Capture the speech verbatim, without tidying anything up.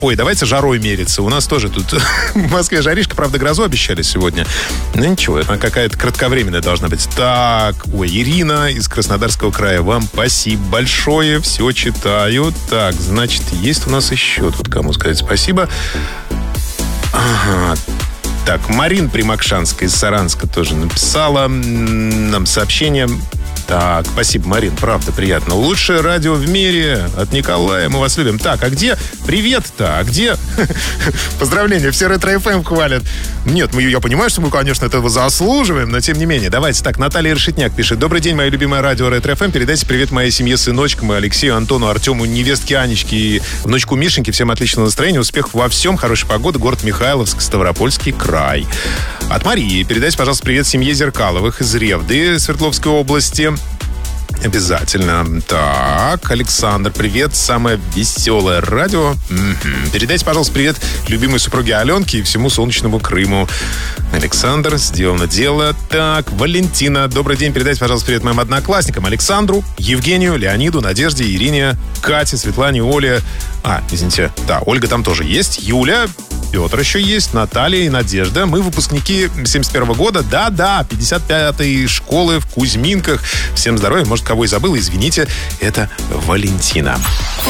Ой, давайте жарой мериться. У нас тоже тут в Москве жаришка, правда, грозу обещали сегодня. Ну ничего, это какая-то кратковременная должна быть. Так, ой, Ирина из Краснодарского края, вам спасибо большое, все читаю. Так, значит, есть у нас еще тут кому сказать спасибо. Ага. Так, Марин Примакшанская из Саранска тоже написала нам сообщение. Так, спасибо, Марин, правда, приятно. Лучшее радио в мире от Николая, мы вас любим. Так, а где привет-то? А где поздравления? Все Ретро-эф эм хвалят. Нет, мы, я понимаю, что мы, конечно, этого заслуживаем, но тем не менее. Давайте так, Наталья Решетняк пишет. Добрый день, мое любимое радио Ретро-эф эм. Передайте привет моей семье, сыночкам, Алексею, Антону, Артему, невестке Анечке и внучку Мишеньке. Всем отличного настроения, успехов во всем, хорошей погоды. Город Михайловск, Ставропольский край. От Марии. Передайте, пожалуйста, привет семье Зеркаловых из Ревды, Свердловской области. Обязательно. Так, Александр, привет. Самое веселое радио. М-м. Передайте, пожалуйста, привет любимой супруге Аленке и всему солнечному Крыму. Александр, сделано дело. Так, Валентина, добрый день. Передайте, пожалуйста, привет моим одноклассникам Александру, Евгению, Леониду, Надежде, Ирине, Кате, Светлане, Оле. А, извините, да, Ольга там тоже есть. Юля, Петр еще есть, Наталья и Надежда. Мы выпускники семьдесят первого года. Да-да, пятьдесят пятой школы в Кузьминках. Всем здоровья. Может, кого и забыл, извините. Это Валентина.